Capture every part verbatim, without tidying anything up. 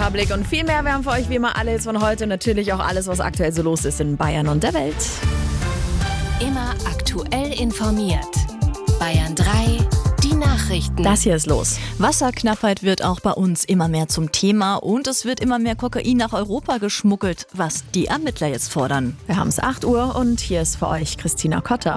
Republic und viel mehr. Wir haben für euch wie immer alles von heute und natürlich auch alles, was aktuell so los ist in Bayern und der Welt. Immer aktuell informiert. Bayern drei, die Nachrichten. Das hier ist los. Wasserknappheit wird auch bei uns immer mehr zum Thema und es wird immer mehr Kokain nach Europa geschmuggelt, was die Ermittler jetzt fordern. Wir haben es acht Uhr und hier ist für euch Christina Kotter.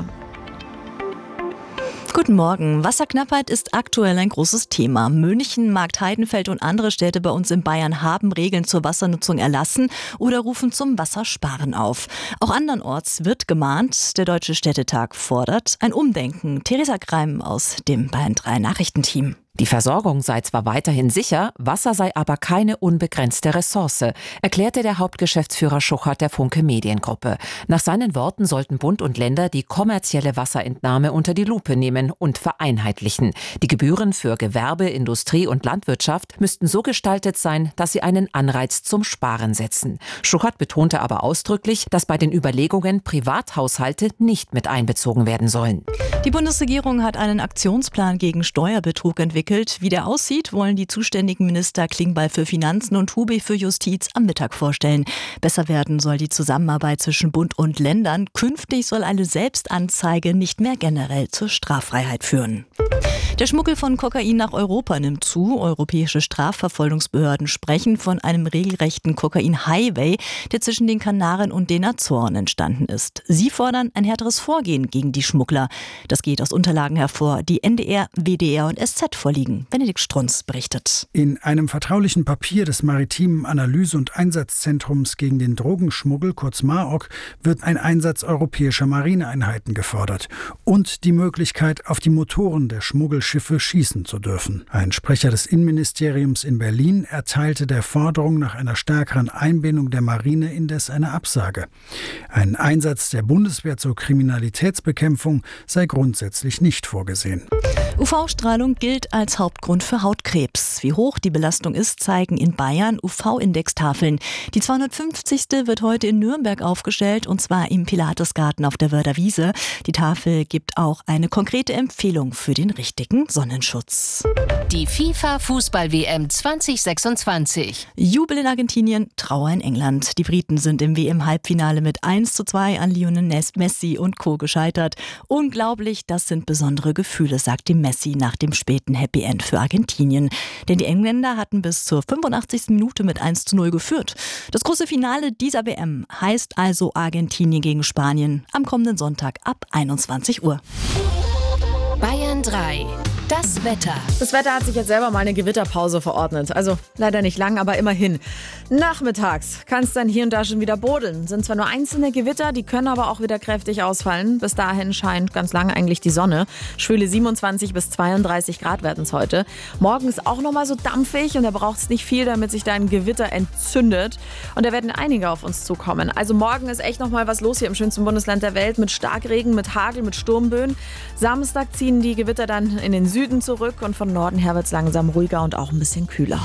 Guten Morgen. Wasserknappheit ist aktuell ein großes Thema. München, Marktheidenfeld und andere Städte bei uns in Bayern haben Regeln zur Wassernutzung erlassen oder rufen zum Wassersparen auf. Auch andernorts wird gemahnt. Der Deutsche Städtetag fordert ein Umdenken. Theresa Greim aus dem Bayern drei Nachrichtenteam. Die Versorgung sei zwar weiterhin sicher, Wasser sei aber keine unbegrenzte Ressource, erklärte der Hauptgeschäftsführer Schuchert der Funke Mediengruppe. Nach seinen Worten sollten Bund und Länder die kommerzielle Wasserentnahme unter die Lupe nehmen und vereinheitlichen. Die Gebühren für Gewerbe, Industrie und Landwirtschaft müssten so gestaltet sein, dass sie einen Anreiz zum Sparen setzen. Schuchert betonte aber ausdrücklich, dass bei den Überlegungen Privathaushalte nicht mit einbezogen werden sollen. Die Bundesregierung hat einen Aktionsplan gegen Steuerbetrug entwickelt. Wie der aussieht, wollen die zuständigen Minister Klingbeil für Finanzen und Hubi für Justiz am Mittag vorstellen. Besser werden soll die Zusammenarbeit zwischen Bund und Ländern. Künftig soll eine Selbstanzeige nicht mehr generell zur Straffreiheit führen. Der Schmuggel von Kokain nach Europa nimmt zu. Europäische Strafverfolgungsbehörden sprechen von einem regelrechten Kokain-Highway, der zwischen den Kanaren und den Azoren entstanden ist. Sie fordern ein härteres Vorgehen gegen die Schmuggler. Das geht aus Unterlagen hervor, die N D R, W D R und S Z vorliegen. Benedikt Strunz berichtet. In einem vertraulichen Papier des Maritimen Analyse- und Einsatzzentrums gegen den Drogenschmuggel, kurz MAOC, wird ein Einsatz europäischer Marineeinheiten gefordert und die Möglichkeit, auf die Motoren der Schmuggelschiffe schießen zu dürfen. Ein Sprecher des Innenministeriums in Berlin erteilte der Forderung nach einer stärkeren Einbindung der Marine indes eine Absage. Ein Einsatz der Bundeswehr zur Kriminalitätsbekämpfung sei grundsätzlich nicht vorgesehen. U V-Strahlung gilt als Hauptgrund für Hautkrebs. Wie hoch die Belastung ist, zeigen in Bayern U V-Indextafeln. Die zweihundertfünfzigste wird heute in Nürnberg aufgestellt, und zwar im Pilatesgarten auf der Wörder Wiese. Die Tafel gibt auch eine konkrete Empfehlung für den richtigen Sonnenschutz. Die FIFA-Fußball-W M zwanzig sechsundzwanzig. Jubel in Argentinien, Trauer in England. Die Briten sind im W M-Halbfinale mit eins zu zwei an Lionel Messi und Co. gescheitert. Unglaublich, das sind besondere Gefühle, sagt die Messi nach dem späten Happy End für Argentinien. Denn die Engländer hatten bis zur fünfundachtzigsten Minute mit eins zu null geführt. Das große Finale dieser W M heißt also Argentinien gegen Spanien am kommenden Sonntag ab einundzwanzig Uhr. Bayern drei. Das Wetter. Das Wetter hat sich jetzt selber mal eine Gewitterpause verordnet. Also leider nicht lang, aber immerhin. Nachmittags kann es dann hier und da schon wieder brodeln. Sind zwar nur einzelne Gewitter, die können aber auch wieder kräftig ausfallen. Bis dahin scheint ganz lange eigentlich die Sonne. Schwüle siebenundzwanzig bis zweiunddreißig Grad werden es heute. Morgen ist auch nochmal so dampfig und da braucht es nicht viel, damit sich da ein Gewitter entzündet. Und da werden einige auf uns zukommen. Also morgen ist echt nochmal was los hier im schönsten Bundesland der Welt mit Starkregen, mit Hagel, mit Sturmböen. Samstag ziehen die Gewitter dann in den Süden Süden zurück und von Norden her wird es langsam ruhiger und auch ein bisschen kühler.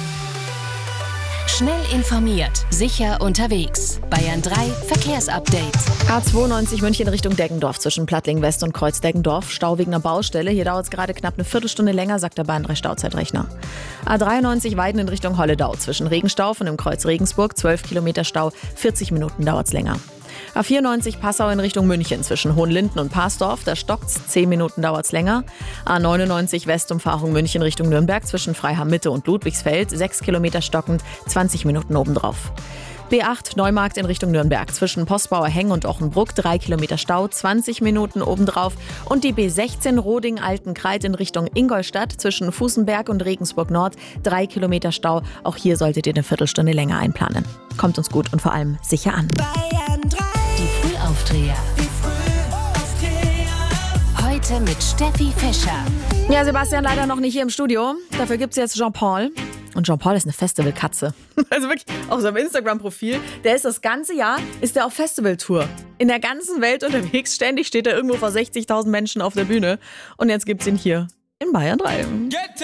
Schnell informiert, sicher unterwegs. Bayern drei Verkehrsupdate. A zweiundneunzig München Richtung Deggendorf zwischen Plattling West und Kreuz Deggendorf. Stau wegen einer Baustelle. Hier dauert es gerade knapp eine Viertelstunde länger, sagt der Bayern drei Stauzeitrechner. A dreiundneunzig Weiden in Richtung Holledau zwischen Regenstauf und dem Kreuz Regensburg. zwölf Kilometer Stau, vierzig Minuten dauert es länger. A vierundneunzig Passau in Richtung München zwischen Hohenlinden und Parsdorf, da stockt's, zehn Minuten dauert's länger. A neunundneunzig Westumfahrung München Richtung Nürnberg zwischen Freiham Mitte und Ludwigsfeld, sechs Kilometer stockend, zwanzig Minuten obendrauf. B acht Neumarkt in Richtung Nürnberg zwischen Postbauer Heng und Ochenbruck, drei Kilometer Stau, zwanzig Minuten obendrauf. Und die B sechzehn Roding-Altenkreid in Richtung Ingolstadt zwischen Fußenberg und Regensburg Nord, drei Kilometer Stau. Auch hier solltet ihr eine Viertelstunde länger einplanen. Kommt uns gut und vor allem sicher an. Bayern drei. Die Frühaufdreher. Heute mit Steffi Fischer. Ja, Sebastian leider noch nicht hier im Studio. Dafür gibt's jetzt Jean-Paul. Und Jean-Paul ist eine Festivalkatze. Also wirklich, auf seinem Instagram-Profil, der ist das ganze Jahr, ist der auf Festivaltour. In der ganzen Welt unterwegs, ständig steht er irgendwo vor sechzigtausend Menschen auf der Bühne. Und jetzt gibt's ihn hier in Bayern drei.